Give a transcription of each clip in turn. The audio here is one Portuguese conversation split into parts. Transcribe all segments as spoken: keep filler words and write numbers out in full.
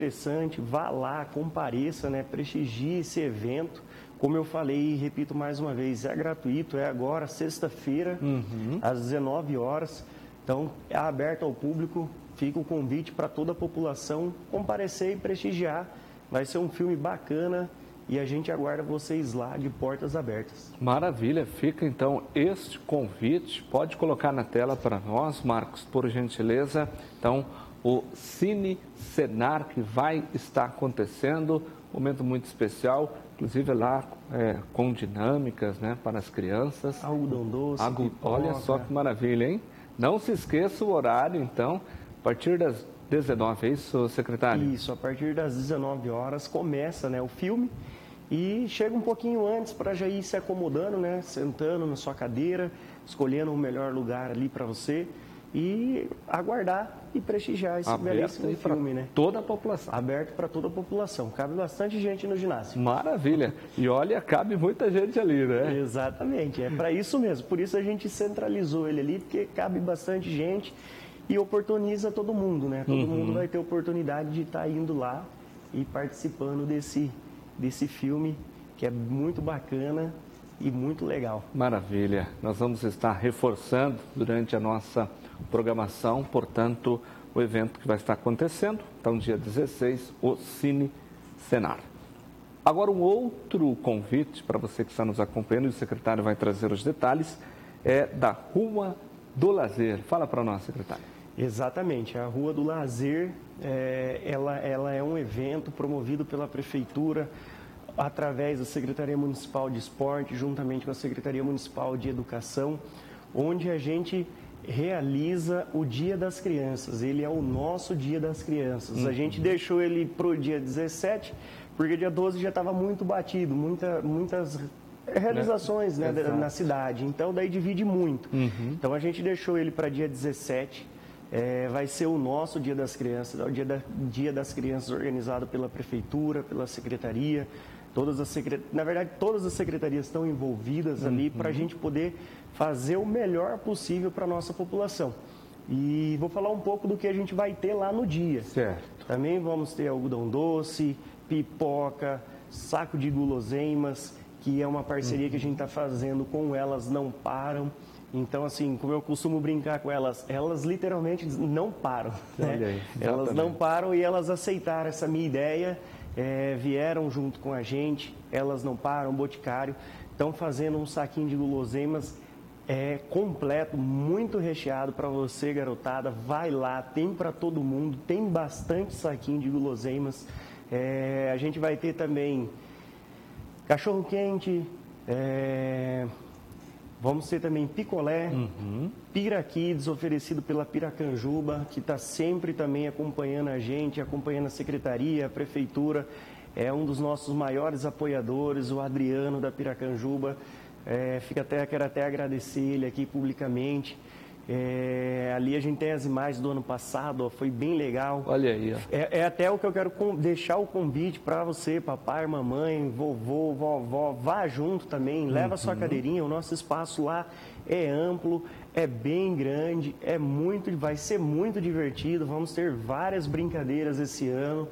interessante, vá lá, compareça, né, prestigie esse evento. Como eu falei e repito mais uma vez, é gratuito, é agora, sexta-feira, uhum. às dezenove horas. Então, é aberto ao público, fica o convite para toda a população comparecer e prestigiar. Vai ser um filme bacana e a gente aguarda vocês lá de portas abertas. Maravilha, fica então este convite. Pode colocar na tela para nós, Marcos, por gentileza. Então, o Cine Senar que vai estar acontecendo, momento muito especial, inclusive lá é, com dinâmicas, né, para as crianças. Algodão doce, Algo, olha só que maravilha, hein? Não se esqueça o horário, então, a partir das dezenove, é isso, secretário? Isso, a partir das dezenove horas começa, né, o filme e chega um pouquinho antes para já ir se acomodando, né, sentando na sua cadeira, escolhendo o melhor lugar ali para você e aguardar e prestigiar esse belíssimo filme, né? Toda a população. Aberto para toda a população. Cabe bastante gente no ginásio. Maravilha. E olha, cabe muita gente ali, né? Exatamente. É para isso mesmo. Por isso a gente centralizou ele ali, porque cabe bastante gente e oportuniza todo mundo, né? Todo uhum. mundo vai ter oportunidade de estar indo lá e participando desse, desse filme que é muito bacana e muito legal. Maravilha. Nós vamos estar reforçando durante a nossa programação, portanto, o evento que vai estar acontecendo, então dia dezesseis, o Cine Senar. Agora, um outro convite para você que está nos acompanhando, e o secretário vai trazer os detalhes, é da Rua do Lazer. Fala para nós, secretário. Exatamente, a Rua do Lazer, é, ela, ela é um evento promovido pela Prefeitura, através da Secretaria Municipal de Esporte, juntamente com a Secretaria Municipal de Educação, onde a gente realiza o Dia das Crianças. Ele é o nosso Dia das Crianças. Uhum. A gente deixou ele para o dia dezessete, porque dia doze já estava muito batido, muita, muitas realizações né, né, na cidade. Então, daí divide muito. Uhum. Então, a gente deixou ele para dia dezessete. É, vai ser o nosso Dia das Crianças, é o Dia, da, Dia das Crianças organizado pela Prefeitura, pela Secretaria. Todas as secret... Na verdade, todas as secretarias estão envolvidas ali uhum. para a gente poder fazer o melhor possível para a nossa população. E vou falar um pouco do que a gente vai ter lá no dia. Certo. Também vamos ter algodão doce, pipoca, saco de guloseimas, que é uma parceria uhum. que a gente está fazendo com Elas Não Param. Então, assim, como eu costumo brincar com elas, elas literalmente não param. Né? Olha aí, elas não param e elas aceitaram essa minha ideia. É, vieram junto com a gente, Elas Não Param, Boticário, estão fazendo um saquinho de guloseimas é, completo, muito recheado para você, garotada. Vai lá, tem para todo mundo, tem bastante saquinho de guloseimas. É, a gente vai ter também cachorro-quente, é, vamos ter também picolé, uhum. Pira Kids, oferecido pela Piracanjuba, que está sempre também acompanhando a gente, acompanhando a Secretaria, a Prefeitura. É um dos nossos maiores apoiadores, o Adriano da Piracanjuba. É, fica até, quero até agradecer ele aqui publicamente. É, ali a gente tem as imagens do ano passado, ó, foi bem legal. Olha aí. Ó. É, é até o que eu quero com, deixar o convite para você, papai, mamãe, vovô, vovó, vá junto também, leva uhum. a sua cadeirinha, o nosso espaço lá é amplo, é bem grande, é muito, vai ser muito divertido, vamos ter várias brincadeiras esse ano.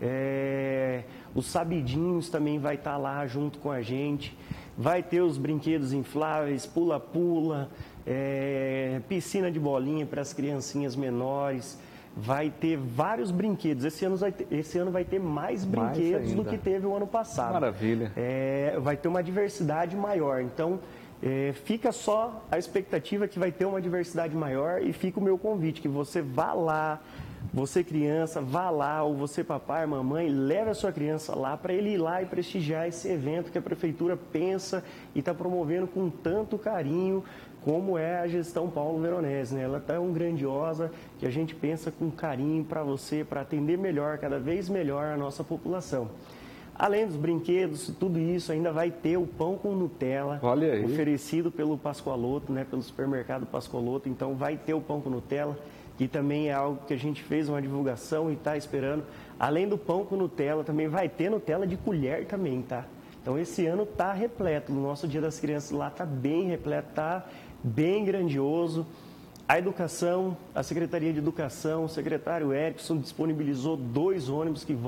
É, os sabidinhos também vai estar lá junto com a gente, vai ter os brinquedos infláveis, pula-pula, é, piscina de bolinha para as criancinhas menores, vai ter vários brinquedos. Esse ano vai ter, esse ano vai ter mais brinquedos mais do que teve o ano passado. Maravilha. É, vai ter uma diversidade maior, então é, fica só a expectativa que vai ter uma diversidade maior e fica o meu convite, que você vá lá, você criança, vá lá, ou você papai, mamãe, leve a sua criança lá para ele ir lá e prestigiar esse evento que a Prefeitura pensa e está promovendo com tanto carinho, como é a gestão Paulo Veronese, né? Ela é tão grandiosa que a gente pensa com carinho para você, para atender melhor, cada vez melhor a nossa população. Além dos brinquedos, tudo isso, ainda vai ter o pão com Nutella, olha aí, oferecido pelo Pascoaloto, né? Pelo supermercado Pascoaloto, então vai ter o pão com Nutella, que também é algo que a gente fez uma divulgação e está esperando. Além do pão com Nutella, também vai ter Nutella de colher também, tá? Então esse ano está repleto, no nosso Dia das Crianças lá está bem repleto, está bem grandioso. A educação, a Secretaria de Educação, o secretário Erickson disponibilizou dois ônibus que